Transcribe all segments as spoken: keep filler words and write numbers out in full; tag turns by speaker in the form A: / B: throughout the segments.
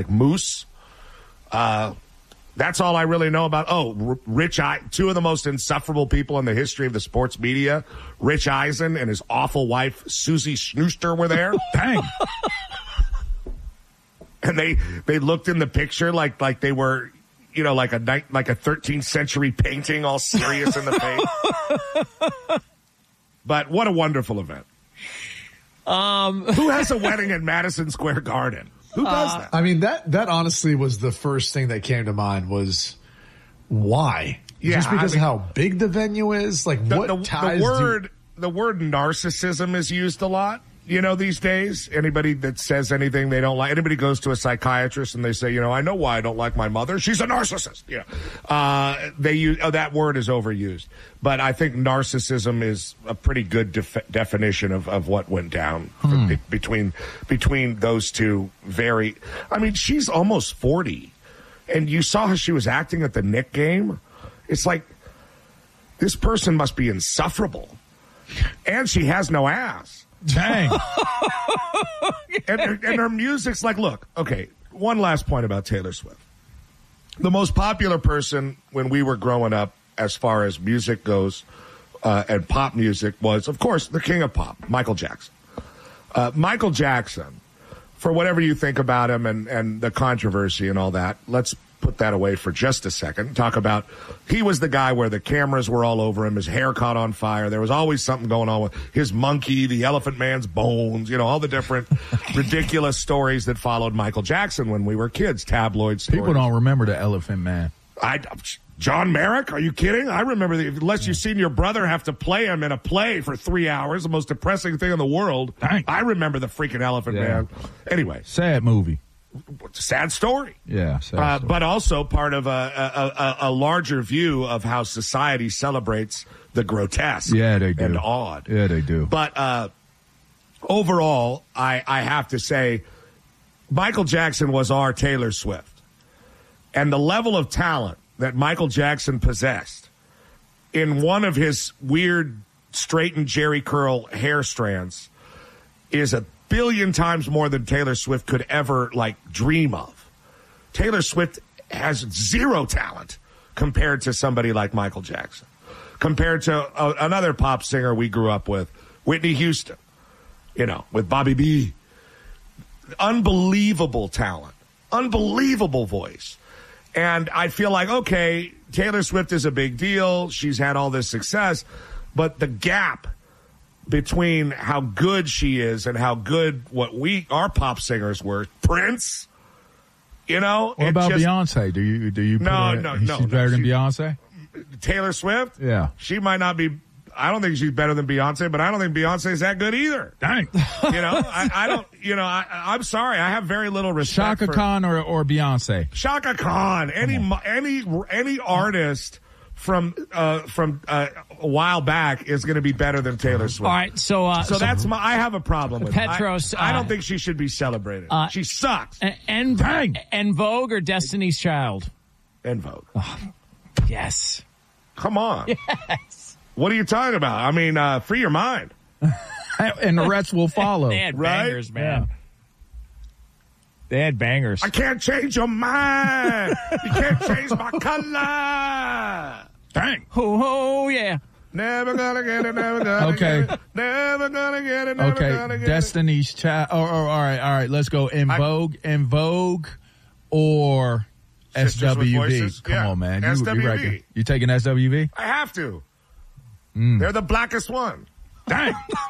A: like Moose. Uh, that's all I really know about. Oh, R- Rich I, two of the most insufferable people in the history of the sports media, Rich Eisen and his awful wife Susie Schnooster were there.
B: Dang.
A: And they they looked in the picture like like they were, you know, like a night like a thirteenth century painting, all serious in the face. But what a wonderful event.
C: Um,
A: Who has a wedding at Madison Square Garden? Who does
C: uh,
A: that?
D: I mean, that that honestly was the first thing that came to mind was why?
A: Yeah,
D: Just because
A: I mean,
D: of how big the venue is? Like,
A: the,
D: what
A: the,
D: ties
A: the word
D: do...
A: the word narcissism is used a lot, you know, these days. Anybody that says anything they don't like, anybody goes to a psychiatrist and they say, you know, I know why I don't like my mother. She's a narcissist. Yeah, uh, they use oh, that word is overused, but I think narcissism is a pretty good def- definition of, of what went down
B: Hmm.
A: be- between between those two. Very, I mean, she's almost forty, and you saw how she was acting at the Knick game. It's like, this person must be insufferable. And she has no ass.
B: Dang.
A: and, and her music's like, look, okay, one last point about Taylor Swift. The most popular person when we were growing up, as far as music goes, uh, and pop music, was, of course, the king of pop, Michael Jackson. Uh, Michael Jackson, for whatever you think about him and, and the controversy and all that, let's put that away for just a second. Talk about, he was the guy where the cameras were all over him, his hair caught on fire. There was always something going on with his monkey, the Elephant Man's bones, you know, all the different ridiculous stories that followed Michael Jackson when we were kids, tabloid stories.
B: People don't remember the Elephant Man.
A: I, John Merrick, are you kidding? I remember, the, unless you've seen your brother have to play him in a play for three hours, the most depressing thing in the world.
B: Dang.
A: I remember the freaking Elephant
B: Yeah.
A: Man. Anyway.
B: Sad movie.
A: Sad story.
B: Yeah. Sad
A: Uh,
B: story.
A: but also part of a, a, a, a larger view of how society celebrates the grotesque
B: Yeah, they do.
A: and odd.
B: Yeah, they do.
A: But uh, overall, I, I have to say, Michael Jackson was our Taylor Swift. And the level of talent that Michael Jackson possessed in one of his weird straightened Jerry curl hair strands is a billion times more than Taylor Swift could ever, like, dream of. Taylor Swift has zero talent compared to somebody like Michael Jackson, compared to uh, another pop singer we grew up with, Whitney Houston, you know, with Bobby B. Unbelievable talent, unbelievable voice. And I feel like, okay, Taylor Swift is a big deal. She's had all this success, but the gap between how good she is and how good what we, our pop singers were, Prince, you know.
B: What
A: it
B: about
A: just,
B: Beyonce? Do you do you? Put
A: No,
B: her,
A: no,
B: she's
A: no, no,
B: better than
A: she-
B: Beyonce.
A: Taylor Swift?
B: Yeah.
A: She might not be, I don't think she's better than Beyonce, but I don't think Beyonce's that good either.
B: Dang.
A: You know, I, I don't, you know, I, I'm sorry. I have very little respect
B: Shaka
A: for
B: Khan or or Beyonce.
A: Shaka Khan, any, mo- any, any artist from, uh, from, uh, a while back is going to be better than Taylor Swift.
C: all right, so uh,
A: So that's my, I have a problem with
C: Petros,
A: it. I, I don't
C: uh,
A: think she should be celebrated.
C: uh,
A: she sucks.
C: and and,
B: Dang.
C: and Vogue or Destiny's Child?
A: En Vogue.
C: Yes.
A: Come on.
C: Yes.
A: What are you talking about? I mean, uh, free your mind.
B: And the rest will follow.
C: They had
A: Right?
C: bangers, man. They had bangers.
A: I can't change your mind. You can't change my color.
B: Dang.
C: Oh, oh yeah.
A: Never gonna get it, never gonna
B: Okay.
A: get it. Never gonna get it, never
B: Okay,
A: gonna get
B: Destiny's Child. Oh, oh, all right, all right. Let's go. In
A: I-
B: Vogue, In Vogue, or
A: Sisters
B: S W
A: with
B: V.
A: Voices?
B: Come
A: Yeah.
B: on, man. You,
A: S W V.
B: You, reckon, you taking S W V?
A: it. I have to.
B: Mm.
A: They're the blackest one.
B: Dang.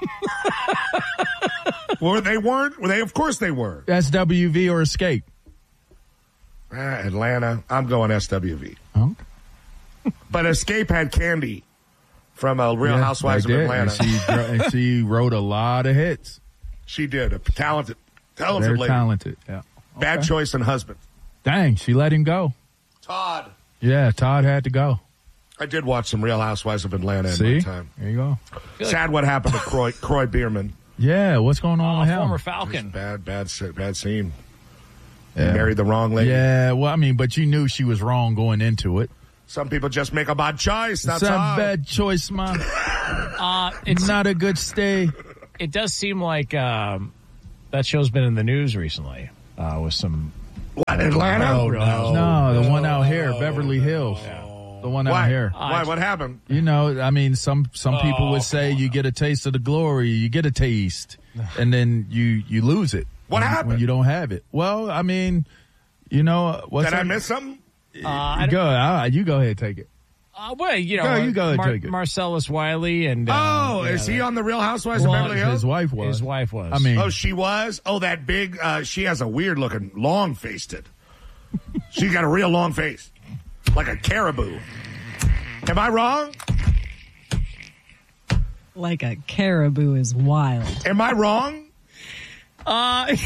A: Well, they weren't. Well, they, of course they were.
B: S W V or Escape?
A: Ah, Atlanta. I'm going S W V.
B: Oh.
A: But Escape had Candy from uh, Real
B: Yeah,
A: Housewives of
B: they did.
A: Atlanta.
B: And she, and she wrote a lot of hits.
A: She did. A talented, talented
B: Very
A: lady.
B: talented. Yeah.
A: Bad
B: Okay.
A: choice in husband.
B: Dang, she let him go.
A: Todd.
B: Yeah, Todd had to go.
A: I did watch some Real Housewives of Atlanta in
B: See?
A: my time.
B: There you go.
A: Sad what happened to Croy, Croy Bierman.
B: Yeah, what's going on
C: Oh,
B: with him?
C: former Falcon.
A: Bad, bad, bad scene.
B: Yeah.
A: Married the wrong lady.
B: Yeah, well, I mean, but you knew she was wrong going into it.
A: Some people just make a bad choice. That's
B: It's a
A: all.
B: bad choice, man.
C: Uh,
B: It's
C: it's
B: not a good stay.
C: it does seem like um, that show's been in the news recently uh, with some
A: What, Atlanta?
D: Oh, no.
B: No, the one out here, Beverly Hills. The one out
A: Why?
B: here.
A: Why? What happened?
B: You know, I mean, some some people would say you get a taste of the glory, you get a taste, and then you you lose it.
A: What
B: when,
A: happened?
B: when you don't have it? Well, I mean, you know, what's
A: Did I
B: that?
A: miss something?
C: Uh, I
B: Go, uh, you go ahead, take it.
C: Uh, well, you know,
B: Go, you go ahead,
C: Mar-
B: take it.
C: Marcellus Wiley and uh,
A: Oh,
C: yeah,
A: is he on the Real Housewives
B: Well,
A: of Beverly Hills?
B: his wife was.
C: His wife was.
B: I mean,
A: Oh, she was? Oh, that big, uh, she has a weird looking, long faced. She got a real long face. Like a caribou. Am I wrong?
E: Like a caribou is wild.
A: Am I wrong?
C: Uh,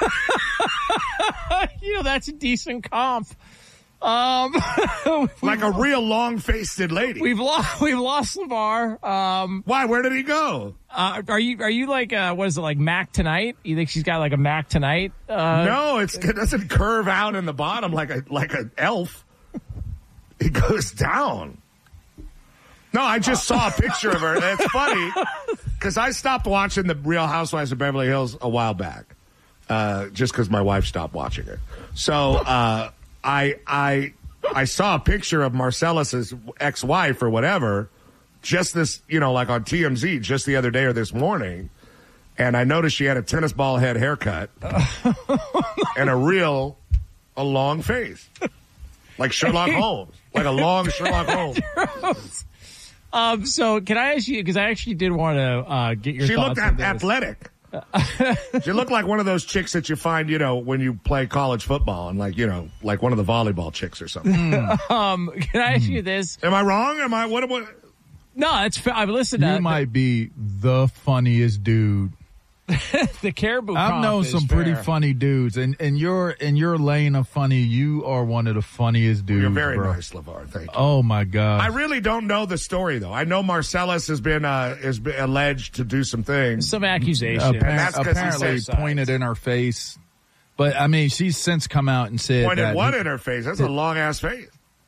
C: you know, that's a decent comp. Um,
A: Like a real long faced lady.
C: we've lost, we've lost LeVar. Um,
A: Why? Where did he go?
C: uh, are you, are you like, uh, what is it, like Mac Tonight? You think she's got like a Mac Tonight? Uh,
A: No, it's, it doesn't curve out in the bottom like a like an elf. It goes down. No, I just saw a picture of her. It's funny because I stopped watching the Real Housewives of Beverly Hills a while back, uh, just because my wife stopped watching it. So uh, I I I saw a picture of Marcellus's ex-wife or whatever, just this, you know, like on T M Z, just the other day or this morning, and I noticed she had a tennis ball head haircut and a real a long face, like Sherlock Holmes, like a long Sherlock Holmes.
C: Um, so can I ask you, because I actually did want to uh, get your
A: She
C: thoughts
A: looked
C: on
A: at,
C: this.
A: athletic. She looked like one of those chicks that you find, you know, when you play college football, and like, you know, like one of the volleyball chicks or something.
C: Um, can I ask you this?
A: Am I wrong? Am I what? what
C: No, it's I've listened
B: you
C: to
B: might be the funniest dude.
C: the caribou.
B: I've
C: comp
B: known
C: is
B: some pretty
C: fair.
B: funny dudes, and and you're in your lane of funny. You are one of the funniest dudes.
A: You're very
B: bro.
A: nice, LeVar. Thank you.
B: Oh my god!
A: I really don't know the story though. I know Marcellus has been uh, has been alleged to do some things.
C: Some accusations.
B: Appar-
A: that's 'cause he
B: apparently
A: said sides.
B: pointed in her face, but I mean, she's since come out and said
A: Pointed
B: that
A: what
B: he-
A: in her face? That's a long ass face.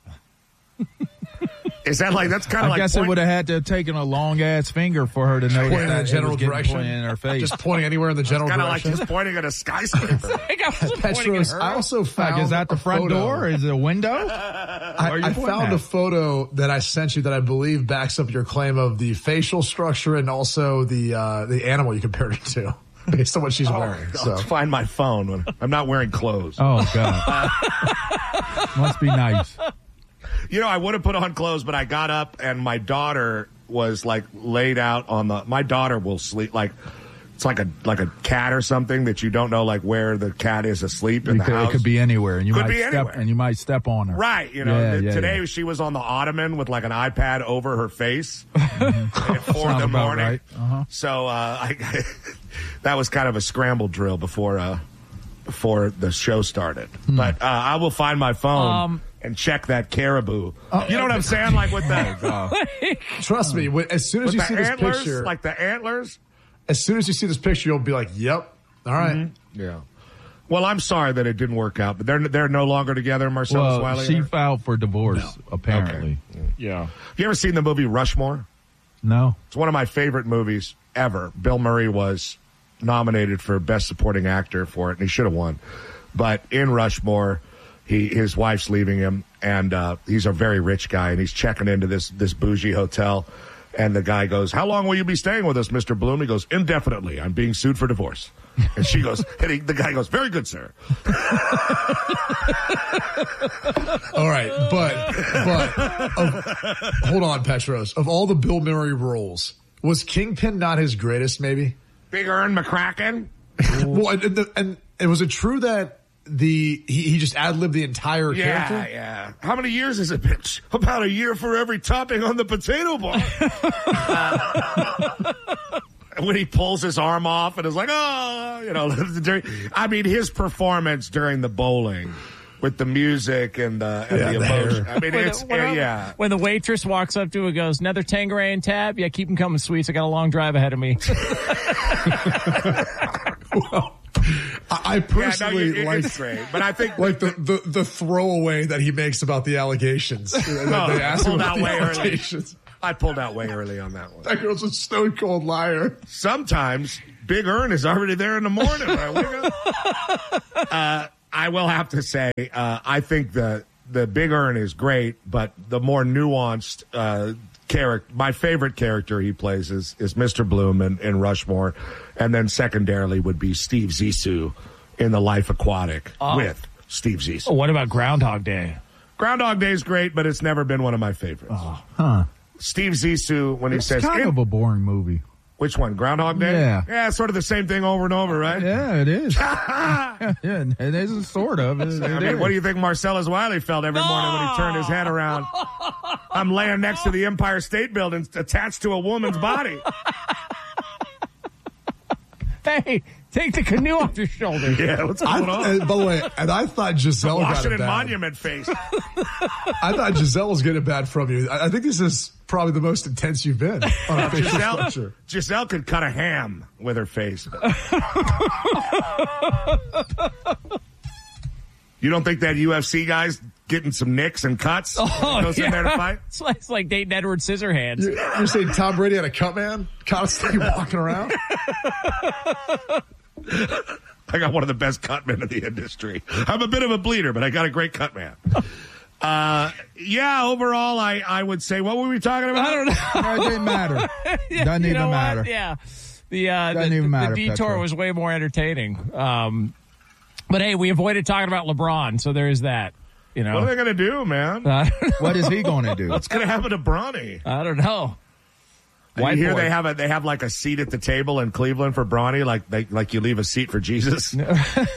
A: Is that like that's kind
B: I
A: of like
B: guess
A: point-
B: it would have had to have taken a long ass finger for her to know
D: Pointing in
B: that
D: the
B: it
D: general
B: was getting
D: direction.
B: pointed in her face.
D: Just pointing anywhere in the general
A: kind of like
D: direction.
A: just pointing at a skyscraper.
C: Like, I wasn't pointing at
D: Petros,
C: her.
D: I also found
B: like, is that the
D: a
B: front
D: photo.
B: door? Is it a window?
D: I,
B: Where are you
D: I
B: pointing
D: found
B: at?
D: a photo that I sent you that I believe backs up your claim of the facial structure and also the uh, the animal you compared it to, based on what she's wearing.
A: I'll
D: So
A: find my phone when I'm not wearing clothes.
B: Oh god, must be nice.
A: You know, I would have put on clothes, but I got up and my daughter was like laid out on the. My daughter will sleep like it's like a like a cat or something that you don't know like where the cat is asleep in
B: You
A: the
B: could,
A: house.
B: it could be anywhere, and you
A: Could
B: might
A: be
B: step
A: anywhere.
B: and you might step on her.
A: Right, you know.
B: Yeah,
A: th-
B: yeah,
A: today
B: yeah.
A: she was on the ottoman with like an iPad over her face at four in
B: Sounds
A: the
B: about
A: morning.
B: right. Uh-huh.
A: So uh, I, that was kind of a scramble drill before uh, before the show started.
B: Hmm.
A: But uh, I will find my phone
C: Um,
A: and check that caribou.
B: Oh,
A: you know what I'm saying? Like with the
D: trust me, when- as soon as
A: with
D: you
A: the
D: see this
A: antlers,
D: picture,
A: like the antlers.
D: as soon as you see this picture, you'll be like, "Yep, all right."
A: Yeah. Well, I'm sorry that it didn't work out, but they're they're no longer together. Marcellus
B: Well,
A: Wiley.
B: she
A: and her?
B: filed for divorce. Apparently,
C: yeah.
A: Have you ever seen the movie Rushmore?
B: no.
A: It's one of my favorite movies ever. Bill Murray was nominated for Best Supporting Actor for it, and he should have won. But in Rushmore, he his wife's leaving him, and uh, he's a very rich guy, and he's checking into this this bougie hotel. And the guy goes, "How long will you be staying with us, Mister Bloom?" He goes, "Indefinitely. I'm being sued for divorce." And she goes, and he, the guy goes, "Very good, sir."
D: All right, but but of, hold on, Petros. Of all the Bill Murray roles, was Kingpin not his greatest? Maybe.
A: Big Earn McCracken.
D: Well, and, and, and, and was it true that the he, he just ad libbed the entire
A: Yeah,
D: character?
A: yeah. How many years has it been? About a year for every topping on the potato bar. Uh, when he pulls his arm off and is like, oh, you know, during, I mean, his performance during the bowling with the music and the, and
D: Yeah,
A: the
D: the
A: emotion.
D: hair.
A: I mean,
C: When
A: it's,
C: the, when,
A: uh, yeah.
C: when the waitress walks up to him and goes, "Another Tanqueray and tab? Yeah, keep them coming, sweets. I got a long drive ahead of me."
D: Well, I, I
A: Yeah, no,
D: personally
A: it-
D: like
A: it's great. But I think
D: like the, the, the throwaway that he makes about the allegations.
A: Oh,
D: they ask him
A: pulled
D: about
A: out
D: the
A: way early.
D: allegations.
A: I pulled out way early on that one.
D: That girl's a stone cold liar.
A: Sometimes Big Earn is already there in the morning when I wake up. Uh, I will have to say, uh, I think the the Big Earn is great, but the more nuanced uh, character, my favorite character he plays is is Mister Bloom in, in Rushmore, and then secondarily would be Steve Zissou in The Life Aquatic
C: Oh.
A: with Steve Zissou.
C: Oh, what about Groundhog Day?
A: Groundhog Day is great, but it's never been one of my favorites.
C: Oh.
B: Huh.
A: Steve Zissou, when he
B: It's
A: says,
B: kind
A: "In-"
B: of a boring movie.
A: which one, Groundhog Day?
B: Yeah.
A: Yeah, it's sort of the same thing over and over, right?
B: Yeah, it is. yeah, it is sort of. It, it
A: I mean,
B: is.
A: what do you think Marcellus Wiley felt every morning when he turned his head around? I'm laying next to the Empire State Building attached to a woman's body.
C: Hey, take the canoe off your shoulder.
A: Yeah, what's
D: I,
A: going on?
D: and by the way, and I thought Giselle got it
A: Washington
D: bad.
A: Monument face.
D: I thought Giselle was getting it bad from you. I, I think this is probably the most intense you've been on a facial
A: Giselle,
D: structure.
A: Giselle could cut a ham with her face. You don't think that U F C guy's getting some nicks and cuts?
C: Oh,
A: goes in there to fight?
C: It's like, it's like dating Edward Scissorhands.
D: You're, you're saying Tom Brady had a cut man constantly walking around?
A: I got one of the best cutmen in the industry. I'm a bit of a bleeder, but I got a great cut man. Uh, yeah, overall, I, I would say, what were we talking about?
C: I don't know.
B: No, it didn't matter.
C: Yeah,
B: Doesn't
C: you
B: even
C: know what?
B: matter.
C: Yeah. The, uh,
B: Doesn't
C: the,
B: even
C: the,
B: matter,
C: the detour
B: Petro.
C: was way more entertaining. Um, but hey, we avoided talking about LeBron, so there's that. You know,
A: What are they going to do, man?
C: I
B: What is he going to do?
A: What's going to happen to Bronny?
C: I don't know.
A: I hear
C: Whiteboard.
A: they have a they have like a seat at the table in Cleveland for Bronny, like they like you leave a seat for Jesus.
B: Dang.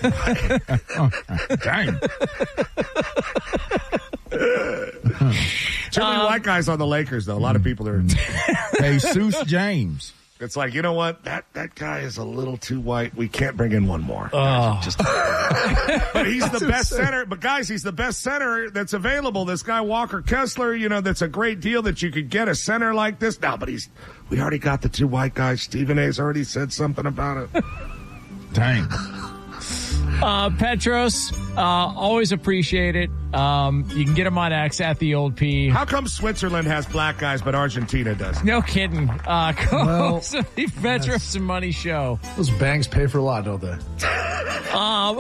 A: Too many
C: Um,
A: white guys on the Lakers, though. A lot of people are.
B: Jesus James.
A: It's like, you know what? That that guy is a little too white. We can't bring in one more.
C: Oh.
A: Just, but he's the best center. But guys, he's the best center that's available. This guy Walker Kessler, you know, that's a great deal that you could get a center like this. No, but he's. We already got the two white guys. Stephen A's already said something about it.
B: Dang.
C: Uh, Petros, uh, always appreciate it. Um, you can get him on X at the old P.
A: How come Switzerland has black guys but Argentina doesn't?
C: No kidding. Uh,
D: Well,
C: co-host of the Petros and Money Show.
D: Those bangs pay for a lot, don't they?
C: Um,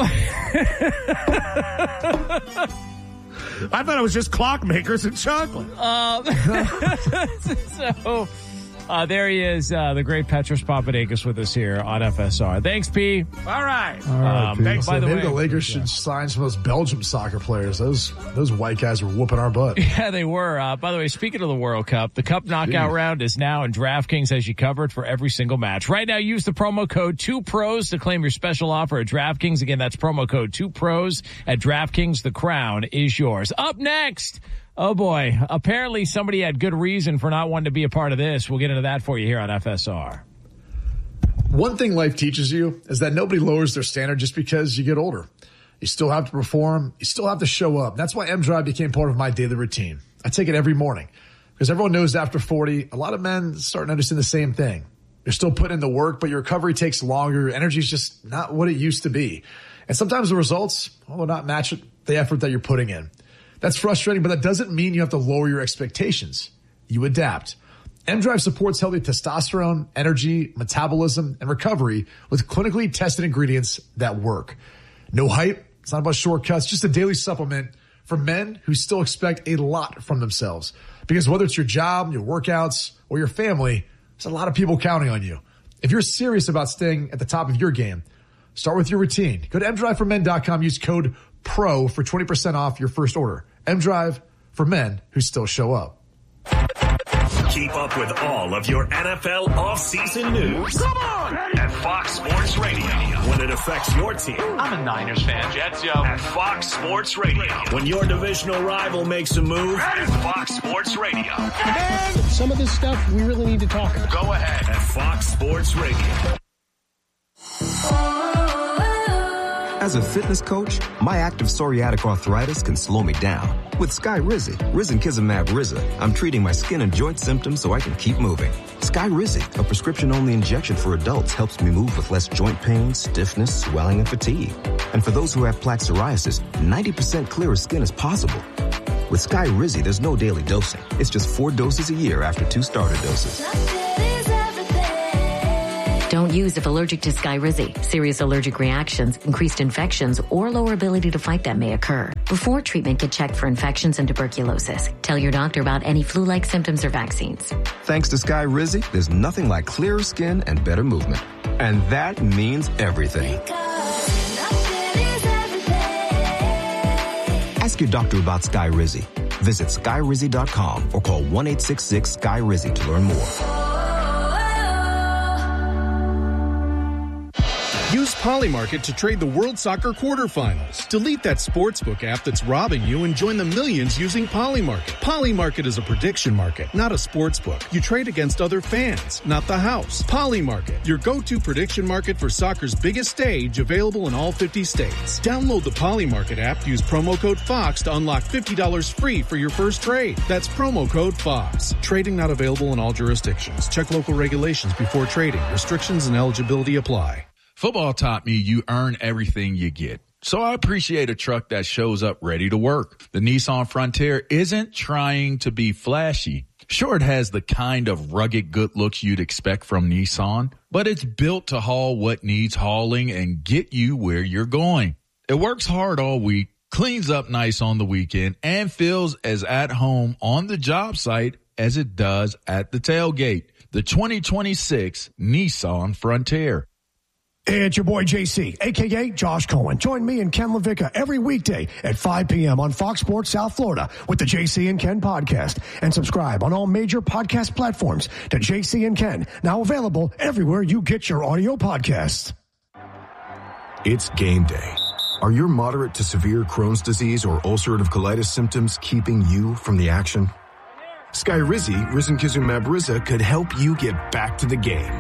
A: I thought it was just clockmakers and chocolate.
C: so uh, there he is, uh, the great Petros Papadakis with us here on F S R. Thanks, P.
A: All right.
B: All right,
C: Um,
B: Pete.
C: thanks, by the
D: Maybe
C: way.
D: the Lakers should sign some of those Belgium soccer players. Those those white guys were whooping our butt.
C: Yeah, they were. Uh, by the way, speaking of the World Cup, the Cup knockout round is now in DraftKings as you covered for every single match. Right now, use the promo code two pros to claim your special offer at DraftKings. Again, that's promo code two pros at DraftKings. The crown is yours. Up next, oh boy, apparently somebody had good reason for not wanting to be a part of this. We'll get into that for you here on F S R.
D: One thing life teaches you is that nobody lowers their standard just because you get older. You still have to perform. You still have to show up. That's why M-Drive became part of my daily routine. I take it every morning because everyone knows after forty, a lot of men start noticing the same thing. You're still putting in the work, but your recovery takes longer. Your energy is just not what it used to be. And sometimes the results will not match the effort that you're putting in. That's frustrating, but that doesn't mean you have to lower your expectations. You adapt. M-Drive supports healthy testosterone, energy, metabolism, and recovery with clinically tested ingredients that work. No hype. It's not about shortcuts, just a daily supplement for men who still expect a lot from themselves. Because whether it's your job, your workouts, or your family, there's a lot of people counting on you. If you're serious about staying at the top of your game, start with your routine. Go to m drive for men dot com. Use code PRO for twenty percent off your first order. M-Drive for men who still show up.
F: Keep up with all of your N F L offseason news. Come on! At Fox Sports Radio. When it affects your team.
G: I'm a Niners fan, Jets, yo.
F: At Fox Sports Radio. When your divisional rival makes a move. At Fox Sports Radio.
H: Man, some of this stuff we really need to talk about.
F: Go ahead. At Fox Sports Radio.
I: As a fitness coach, my active psoriatic arthritis can slow me down. With Skyrizi, Risankizumab Riza, I'm treating my skin and joint symptoms so I can keep moving. Skyrizi, a prescription-only injection for adults, helps me move with less joint pain, stiffness, swelling, and fatigue. And for those who have plaque psoriasis, ninety percent clearer skin is possible. With Skyrizi, there's no daily dosing. It's just four doses a year after two starter doses.
J: Don't use if allergic to Skyrizi. Serious allergic reactions, increased infections, or lower ability to fight them may occur. Before treatment, get checked for infections and tuberculosis. Tell your doctor about any flu-like symptoms or vaccines.
I: Thanks to Skyrizi, there's nothing like clearer skin and better movement. And that means everything. Ask your doctor about Skyrizi. Visit Skyrizi dot com or call one eight six six Sky Rizzy to learn more.
K: Use Polymarket to trade the World Soccer quarterfinals. Delete that sportsbook app that's robbing you and join the millions using Polymarket. Polymarket is a prediction market, not a sportsbook. You trade against other fans, not the house. Polymarket, your go-to prediction market for soccer's biggest stage, available in all fifty states. Download the Polymarket app, use promo code FOX to unlock fifty dollars free for your first trade. That's promo code FOX. Trading not available in all jurisdictions. Check local regulations before trading. Restrictions and eligibility apply.
B: Football taught me you earn everything you get. So I appreciate a truck that shows up ready to work. The Nissan Frontier isn't trying to be flashy. Sure, it has the kind of rugged good looks you'd expect from Nissan, but it's built to haul what needs hauling and get you where you're going. It works hard all week, cleans up nice on the weekend, and feels as at home on the job site as it does at the tailgate. The twenty twenty-six Nissan Frontier.
L: It's your boy J C, a k a. Josh Cohen. Join me and Ken LaVicka every weekday at five p.m. on Fox Sports South Florida with the J C and Ken podcast. And subscribe on all major podcast platforms to J C and Ken, now available everywhere you get your audio podcasts.
M: It's game day. Are your moderate to severe Crohn's disease or ulcerative colitis symptoms keeping you from the action? Skyrizi, risankizumab Riza, could help you get back to the game.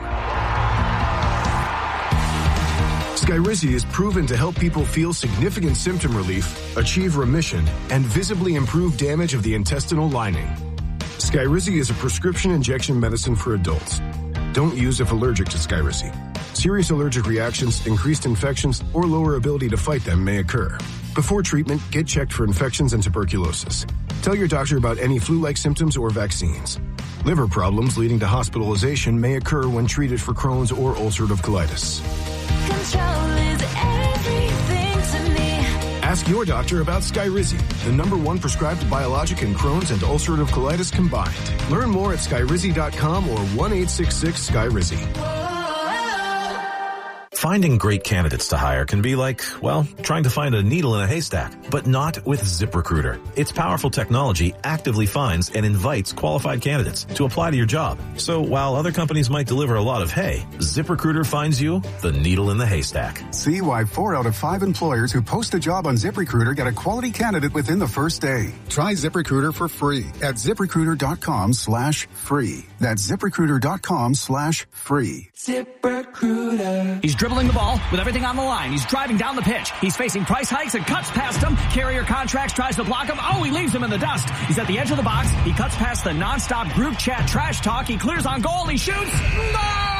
M: Skyrizi is proven to help people feel significant symptom relief, achieve remission, and visibly improve damage of the intestinal lining. Skyrizi is a prescription injection medicine for adults. Don't use if allergic to Skyrizi. Serious allergic reactions, increased infections, or lower ability to fight them may occur. Before treatment, get checked for infections and tuberculosis. Tell your doctor about any flu-like symptoms or vaccines. Liver problems leading to hospitalization may occur when treated for Crohn's or ulcerative colitis.
N: Control is everything to me.
M: Ask your doctor about Skyrizi, the number one prescribed biologic in Crohn's and ulcerative colitis combined. Learn more at Skyrizi dot com or one eight six six Sky Rizzy.
O: Finding great candidates to hire can be like, well, trying to find a needle in a haystack, but not with ZipRecruiter. Its powerful technology actively finds and invites qualified candidates to apply to your job. So while other companies might deliver a lot of hay, ZipRecruiter finds you the needle in the haystack.
P: See why four out of five employers who post a job on ZipRecruiter get a quality candidate within the first day. Try ZipRecruiter for free at ZipRecruiter dot com slash free. That's ZipRecruiter dot com slash free.
Q: ZipRecruiter. He's dribbling the ball with everything on the line. He's driving down the pitch. He's facing price hikes and cuts past him. Carrier Contracts tries to block him. Oh, he leaves him in the dust. He's at the edge of the box. He cuts past the nonstop group chat trash talk. He clears on goal. He shoots. Goal!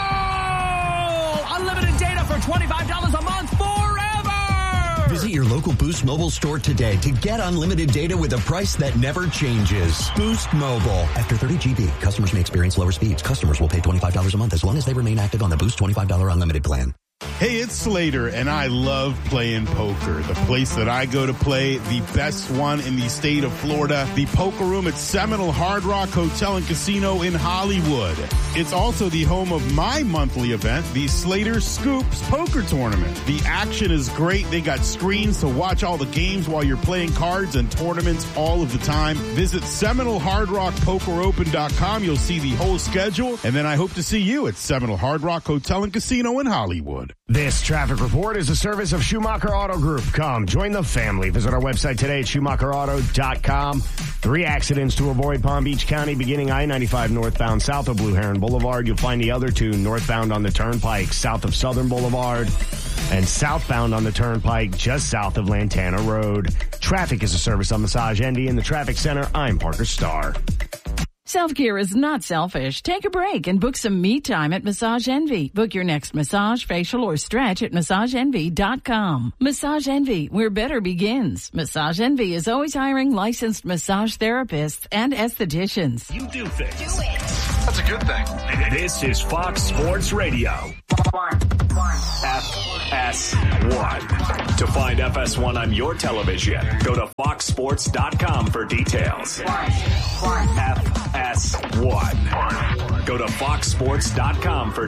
Q: Unlimited data for twenty-five dollars a month forever.
R: Visit your local Boost Mobile store today to get unlimited data with a price that never changes. Boost Mobile. After thirty gigabytes, customers may experience lower speeds. Customers will pay twenty-five dollars a month as long as they remain active on the Boost twenty-five dollars unlimited plan.
S: Hey, it's Slater, and I love playing poker. The place that I go to play, the best one in the state of Florida, the Poker Room at Seminole Hard Rock Hotel and Casino in Hollywood. It's also the home of my monthly event, the Slater Scoops Poker Tournament. The action is great. They got screens to watch all the games while you're playing cards and tournaments all of the time. Visit Seminole Hard Rock Poker Open dot com. You'll see the whole schedule, and then I hope to see you at Seminole Hard Rock Hotel and Casino in Hollywood.
T: This traffic report is a service of Schumacher Auto Group. Come, join the family. Visit our website today at Schumacher Auto dot com. Three accidents to avoid Palm Beach County, beginning I ninety-five northbound south of Blue Heron Boulevard. You'll find the other two northbound on the Turnpike south of Southern Boulevard and southbound on the Turnpike just south of Lantana Road. Traffic is a service of Massage Envy in the Traffic Center. I'm Parker Starr.
U: Self-care is not selfish. Take a break and book some me time at Massage Envy. Book your next massage, facial, or stretch at Massage Envy dot com. Massage Envy, where better begins. Massage Envy is always hiring licensed massage therapists and estheticians.
F: You do things. Do it.
D: That's a good thing.
F: This is Fox Sports Radio. F S one. To find F S one on your television, go to fox sports dot com for details. F S one. Go to fox sports dot com for